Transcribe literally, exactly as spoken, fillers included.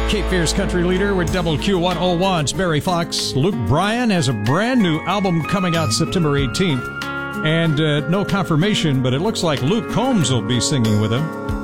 Cape Fear's country leader with W Q one oh one's Barry Fox. Luke Bryan has a brand new album coming out September eighteenth. And uh, no confirmation, but it looks like Luke Combs will be singing with him.